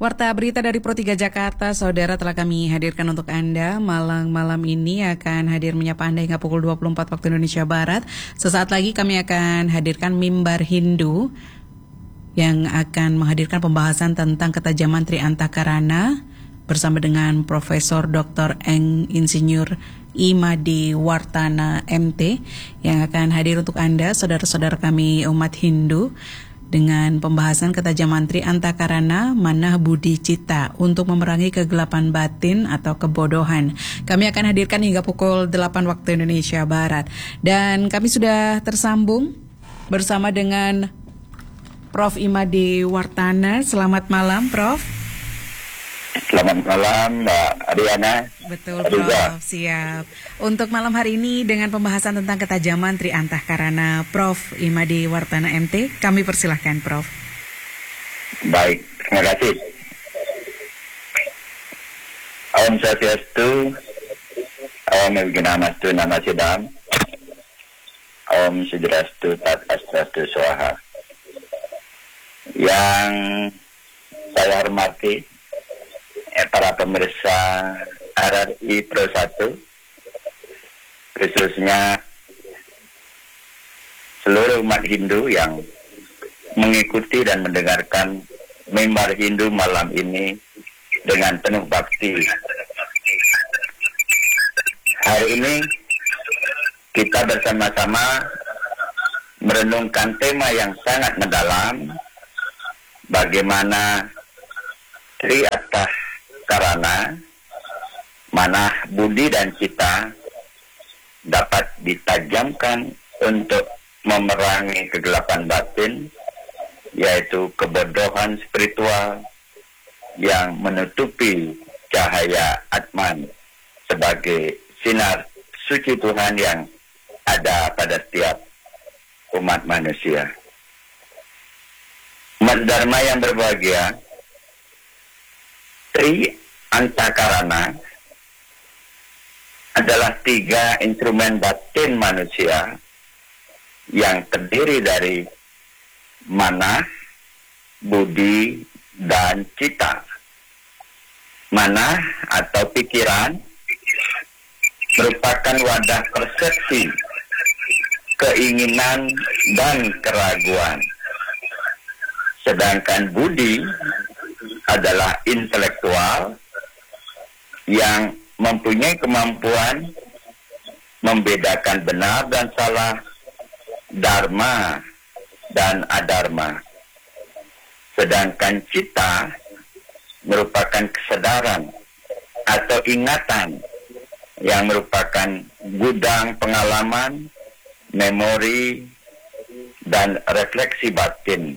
Warta berita dari Pro 3 Jakarta, saudara, telah kami hadirkan untuk Anda. Malam ini akan hadir menyapa Anda hingga pukul 24 waktu Indonesia Barat. Sesaat lagi kami akan hadirkan Mimbar Hindu yang akan menghadirkan pembahasan tentang ketajaman Triantakarana bersama dengan Profesor Dr. Eng Insinyur Imade Wartana MT yang akan hadir untuk Anda, saudara-saudara kami umat Hindu, dengan pembahasan ketajaman Triantakarana, Manah Budi Cita untuk memerangi kegelapan batin atau kebodohan. Kami akan hadirkan hingga pukul 8 waktu Indonesia Barat. Dan kami sudah tersambung bersama dengan Prof. Imade Wartana. Selamat malam, Prof. Selamat malam, Mbak Ariana. Betul, Prof. Siap. Untuk malam hari ini dengan pembahasan tentang ketajaman Triantakarana, Prof. Imade Wartana MT, kami persilahkan, Prof. Baik, terima kasih. Om Swastiastu, Om Wignamastu Namasidam, Om Sidrastu Tat Astrastu Swaha. Yang saya hormati para pemirsa RRI Pro 1, khususnya seluruh umat Hindu yang mengikuti dan mendengarkan Mimbar Hindu malam ini dengan penuh bakti. Hari ini kita bersama-sama merenungkan tema yang sangat mendalam, bagaimana Triantakarana, Manah Budi dan Cita dapat ditajamkan untuk memerangi kegelapan batin, yaitu kebodohan spiritual yang menutupi cahaya Atman sebagai sinar suci Tuhan yang ada pada setiap umat manusia. Umat Dharma yang berbahagia, Triantakarana adalah 3 instrumen batin manusia yang terdiri dari manah, budi, dan cita. Manah atau pikiran merupakan wadah persepsi, keinginan, dan keraguan. Sedangkan budi adalah intelektual yang mempunyai kemampuan membedakan benar dan salah, dharma dan adharma. Sedangkan cita merupakan kesadaran atau ingatan yang merupakan gudang pengalaman, memori, dan refleksi batin.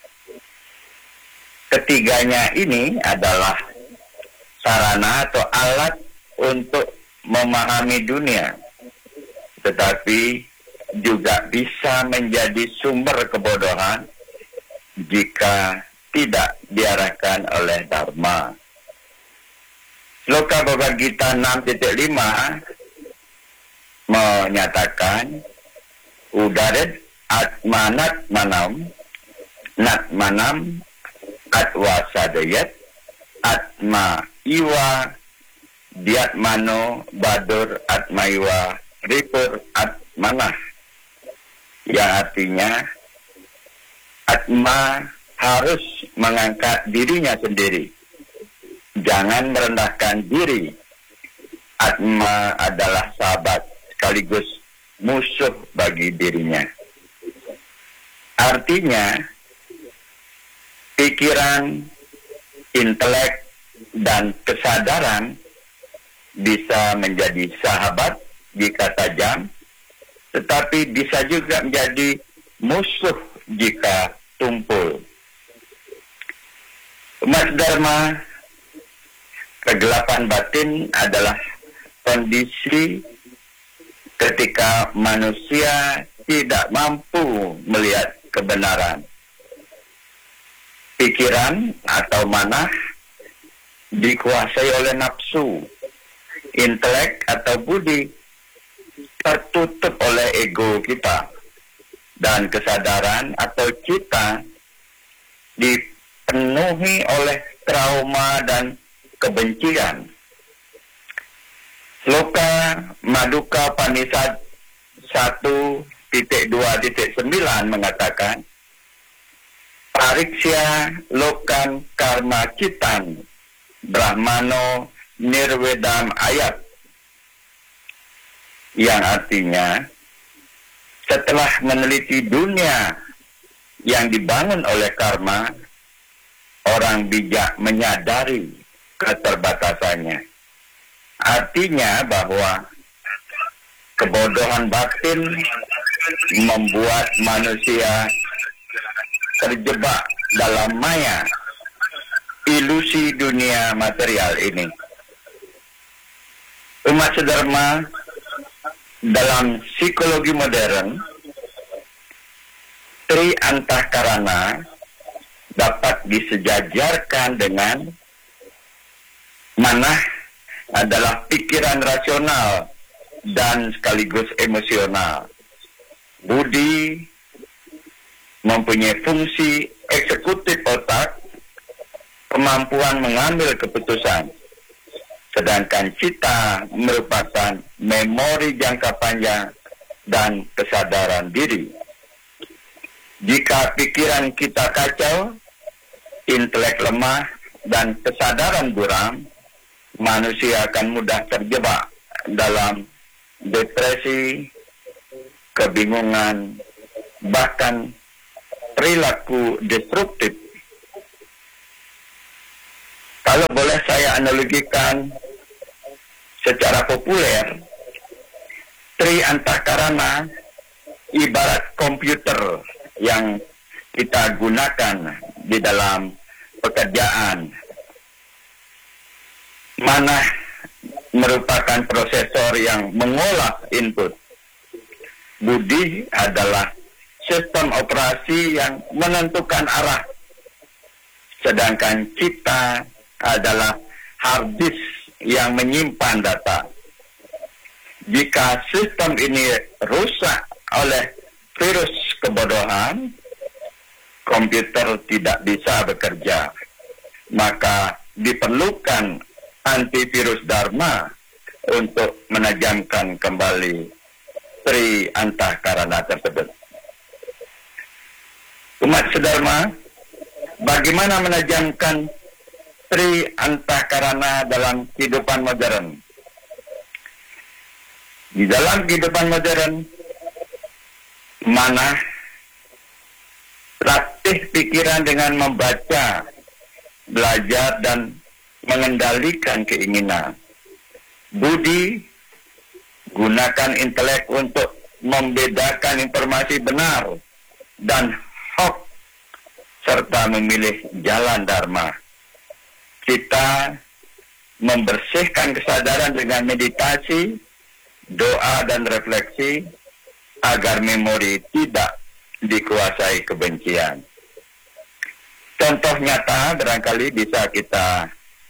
Ketiganya ini adalah sarana atau alat untuk memahami dunia, tetapi juga bisa menjadi sumber kebodohan jika tidak diarahkan oleh Dharma. Sloka Bhagavad Gita 6.5 menyatakan, Udaret atmanat manam, nat manam atwa sadayat, atma iwa diatmano badur atma iwa ripur atmanah. Yang artinya atma harus mengangkat dirinya sendiri, jangan merendahkan diri. Atma adalah sahabat sekaligus musuh bagi dirinya. Artinya pikiran, intelek, dan kesadaran bisa menjadi sahabat jika tajam, tetapi bisa juga menjadi musuh jika tumpul. Umat Dharma, kegelapan batin adalah kondisi ketika manusia tidak mampu melihat kebenaran. Pikiran atau manah dikuasai oleh nafsu, intelek atau budi tertutup oleh ego kita, dan kesadaran atau cita dipenuhi oleh trauma dan kebencian. Sloka Maduka Upanishad 1.2.9 mengatakan, Pariksya Lokan Karma Citan Brahmano Nirvedam Ayat, yang artinya setelah meneliti dunia yang dibangun oleh karma, orang bijak menyadari keterbatasannya. Artinya bahwa kebodohan batin membuat manusia terjebak dalam maya ilusi dunia material ini. Umat sedharma dalam psikologi modern, tri antahkarana dapat disejajarkan dengan manah adalah pikiran rasional dan sekaligus emosional. Budi mempunyai fungsi eksekutif otak, kemampuan mengambil keputusan. Sedangkan cita merupakan memori jangka panjang dan kesadaran diri. Jika pikiran kita kacau, intelek lemah, dan kesadaran buram, manusia akan mudah terjebak dalam depresi, kebingungan, bahkan perilaku destruktif. Kalau boleh saya analogikan secara populer, tri antahkarana ibarat komputer yang kita gunakan di dalam pekerjaan. Manah merupakan prosesor yang mengolah input. Budi adalah sistem operasi yang menentukan arah. Sedangkan cita adalah hard disk yang menyimpan data. Jika sistem ini rusak oleh virus kebodohan, komputer tidak bisa bekerja. Maka diperlukan antivirus Dharma untuk menajamkan kembali tri antahkarana tersebut. Umat sedharma, bagaimana menajamkan tri antahkarana dalam kehidupan modern? Di dalam kehidupan modern, manah latih pikiran dengan membaca, belajar, dan mengendalikan keinginan. Budi, gunakan intelek untuk membedakan informasi benar dan hoax, serta memilih jalan dharma. Kita membersihkan kesadaran dengan meditasi, doa, dan refleksi agar memori tidak dikuasai kebencian. Contoh nyata barangkali bisa kita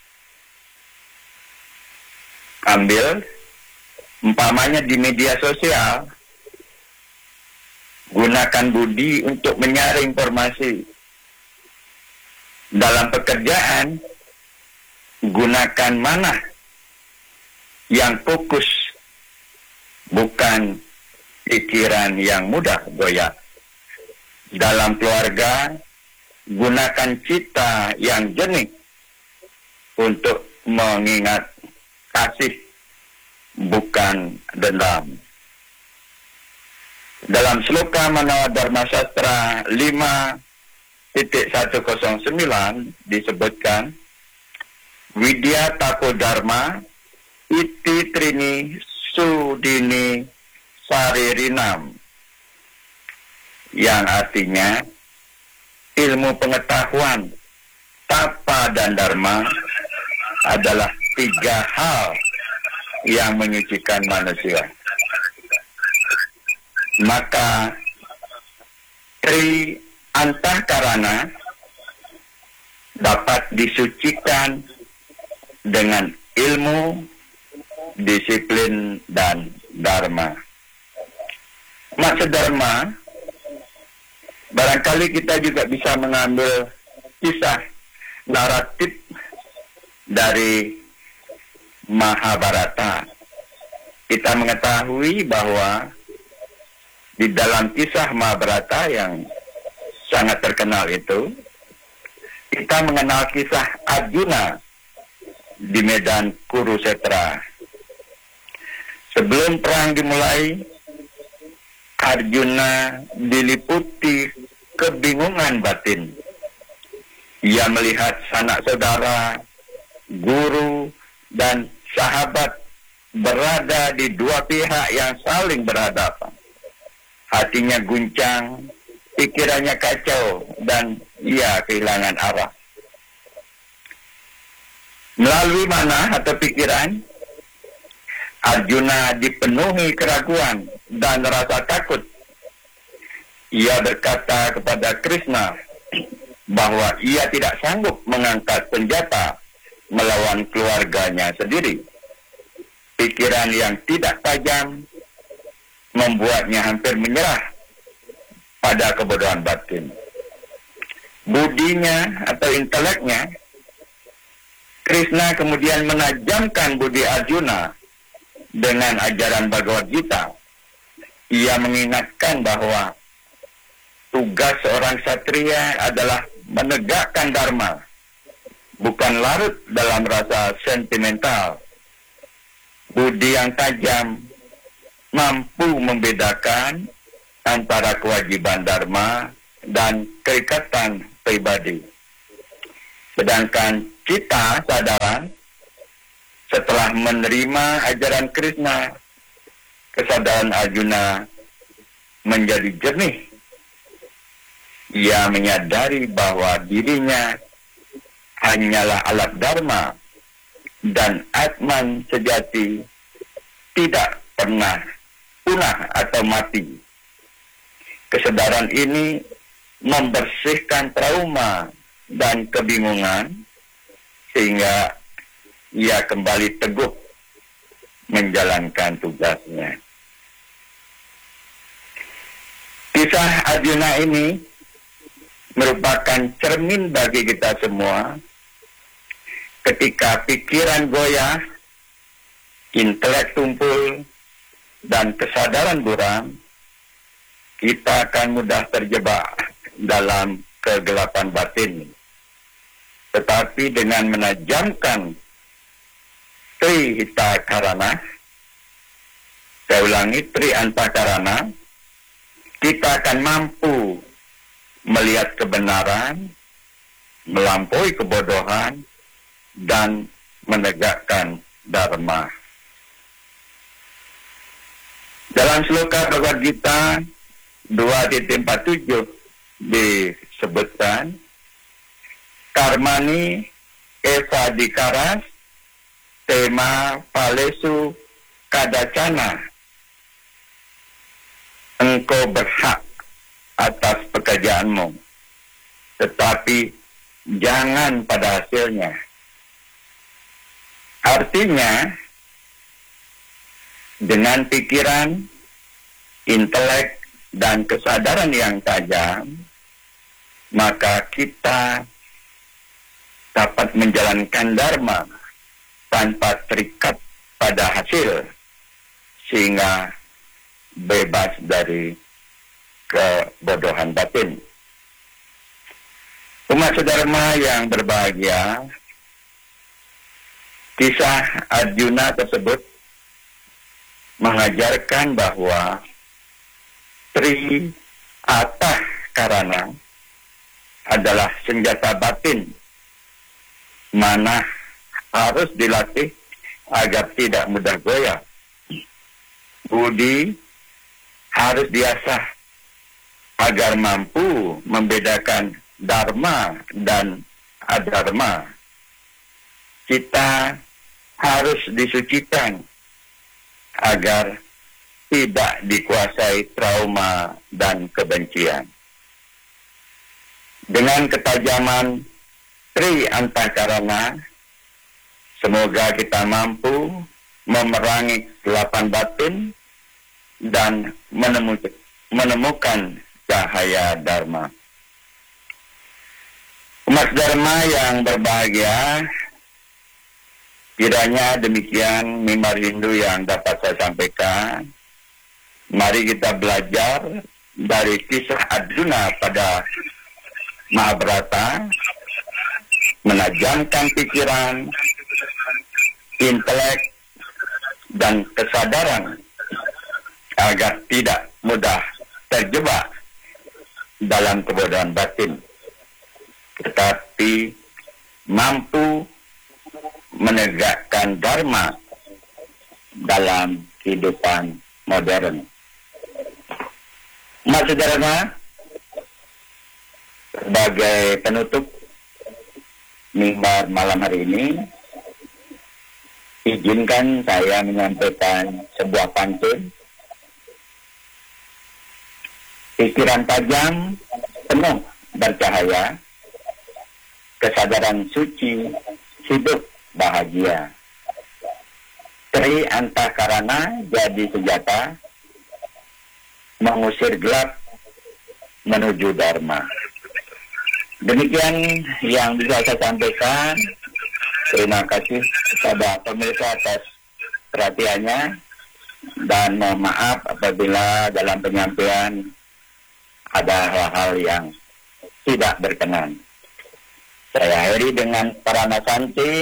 ambil, umpamanya di media sosial, gunakan budi untuk menyaring informasi. Dalam pekerjaan, gunakan manah yang fokus, bukan pikiran yang mudah goyah. Dalam keluarga, gunakan cita yang jernih untuk mengingat kasih, bukan dendam. Dalam sloka Manawa Dharma Sastra 5.109 disebutkan, Widya Tako Dharma Iti Trini Sudini Saririnam, yang artinya ilmu pengetahuan, tapa, dan dharma adalah 3 hal yang menyucikan manusia. Maka tri antahkarana dapat disucikan dengan ilmu, disiplin, dan dharma. Maksud dharma, barangkali kita juga bisa mengambil kisah naratif dari Mahabharata. Kita mengetahui bahwa di dalam kisah Mahabharata yang sangat terkenal itu, kita mengenal kisah Arjuna di medan Kurukshetra. Sebelum perang dimulai, Arjuna diliputi kebingungan batin. Ia melihat sanak saudara, guru, dan sahabat berada di dua pihak yang saling berhadapan. Hatinya guncang, pikirannya kacau, dan ia kehilangan arah. Melalui mana atau pikiran, Arjuna dipenuhi keraguan dan rasa takut. Ia berkata kepada Krishna bahwa ia tidak sanggup mengangkat senjata melawan keluarganya sendiri. Pikiran yang tidak tajam membuatnya hampir menyerah pada kebodohan batin. Budinya atau inteleknya, Krishna kemudian menajamkan budi Arjuna dengan ajaran Bhagavad Gita. Ia mengingatkan bahwa tugas seorang satria adalah menegakkan dharma, bukan larut dalam rasa sentimental. Budi yang tajam mampu membedakan antara kewajiban dharma dan keikatan pribadi. Sedangkan kita sadar, setelah menerima ajaran Krishna, kesadaran Arjuna menjadi jernih. Ia menyadari bahwa dirinya hanyalah alat dharma dan Atman sejati tidak pernah punah atau mati. Kesadaran ini membersihkan trauma dan kebingungan sehingga ia kembali teguh menjalankan tugasnya. Kisah Arjuna ini merupakan cermin bagi kita semua. Ketika pikiran goyah, intelek tumpul, dan kesadaran buram, kita akan mudah terjebak dalam kegelapan batin. Tetapi dengan menajamkan Tri Hitakarana, saya ulangi, Tri Antakarana, kita akan mampu melihat kebenaran, melampaui kebodohan, dan menegakkan dharma. Dalam sloka Bhagavad Gita 2.47 disebutkan, Karmani eva dikaras tema palesu kadacana. Engkau berhak atas pekerjaanmu, tetapi jangan pada hasilnya. Artinya, dengan pikiran, intelek, dan kesadaran yang tajam, maka kita dapat menjalankan dharma tanpa terikat pada hasil, sehingga bebas dari kebodohan batin. Umat sedharma yang berbahagia, kisah Arjuna tersebut mengajarkan bahwa Tri Atah Karana adalah senjata batin, mana harus dilatih agar tidak mudah goyah. Budi harus diasah agar mampu membedakan dharma dan adharma. Kita harus disucikan agar tidak dikuasai trauma dan kebencian. Dengan ketajaman Tri Antakarana, semoga kita mampu memerangi kegelapan batin dan menemukan cahaya dharma. Mas Dharma yang berbahagia, kiranya demikian mimbar Hindu yang dapat saya sampaikan. Mari kita belajar dari kisah Arjuna pada Mahabharata, menajamkan pikiran, intelek, dan kesadaran agar tidak mudah terjebak dalam kebodohan batin, tetapi mampu menegakkan dharma dalam kehidupan modern. Mas saudara, sebagai penutup mimbar malam hari ini, izinkan saya menyampaikan sebuah pantun. Pikiran tajam, penuh bercahaya, kesadaran suci, hidup bahagia. Tri Antakarana jadi senjata, mengusir gelap menuju Dharma. Demikian yang bisa saya sampaikan. Terima kasih kepada pemirsa atas perhatiannya, dan mohon maaf apabila dalam penyampaian ada hal-hal yang tidak berkenan. Saya akhiri dengan Parana Santi.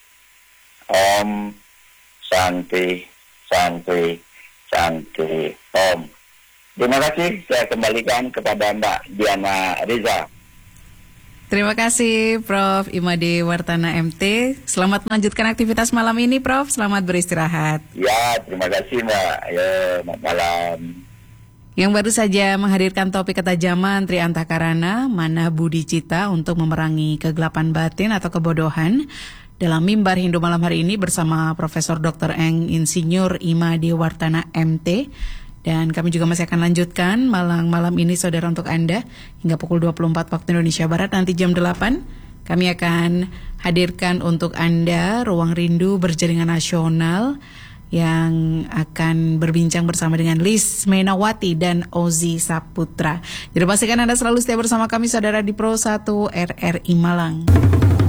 Om Santi, Santi, Santi, Om. Terima kasih, saya kembalikan kepada Mbak Diana Riza. Terima kasih Prof. Imade Wartana MT. Selamat melanjutkan aktivitas malam ini, Prof. Selamat beristirahat. Ya, terima kasih Mbak. Ayo, selamat malam. Yang baru saja menghadirkan topik ketajaman Tri Antakarana, mana budi cita untuk memerangi kegelapan batin atau kebodohan, dalam mimbar Hindu malam hari ini bersama Profesor Dr. Eng Insinyur Imade Wartana MT. Dan kami juga masih akan lanjutkan malam ini saudara untuk Anda hingga pukul 24 waktu Indonesia Barat. Nanti jam 8 kami akan hadirkan untuk Anda Ruang Rindu Berjaringan Nasional yang akan berbincang bersama dengan Liz Menawati dan Ozi Saputra. Jadi pastikan Anda selalu setia bersama kami saudara di Pro 1 RRI Malang.